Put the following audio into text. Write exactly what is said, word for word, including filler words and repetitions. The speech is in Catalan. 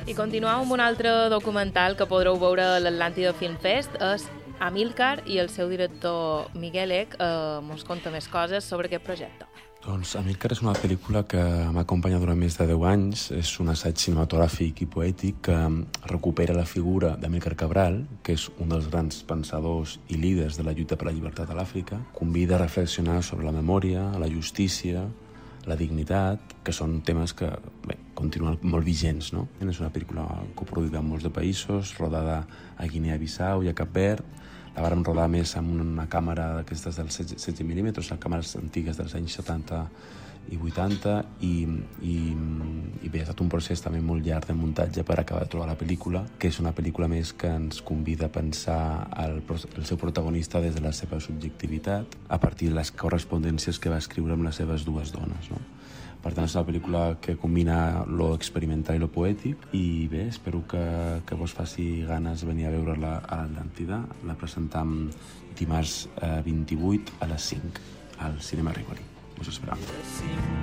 I continuem amb un altre documental que podreu veure a l'Atlàntida Film Fest, és Amílcar, i el seu director Miguel Eck eh, ens conta més coses sobre aquest projecte. Doncs Amílcar és una pel·lícula que m'acompanya durant més de deu anys. És un assaig cinematogràfic i poètic que recupera la figura d'Amílcar Cabral, que és un dels grans pensadors i líders de la lluita per la llibertat a l'Àfrica. Convida a reflexionar sobre la memòria, la justícia, la dignitat, que són temes que bé, continuen molt vigents, no? És una pel·lícula coproduïda en molts de països, rodada a Guinea-Bissau i a Cap Verd. La vàrem rodar més amb una càmera d'aquestes dels setze mil·límetres, càmeres antigues dels anys setanta i vuitanta, i, i, i bé, ha estat un procés també molt llarg de muntatge per acabar de trobar la pel·lícula, que és una pel·lícula més que ens convida a pensar el, el seu protagonista des de la seva subjectivitat, a partir de les correspondències que va escriure amb les seves dues dones, no? Per tant, és una pel·lícula que combina lo experimental i lo poètic, i bé, espero que, que vos faci ganes venir a veure-la a l'Atlàntida. La presentam dimarts eh, vint-i-vuit a les cinc al Cinema Rivoli. Us esperam.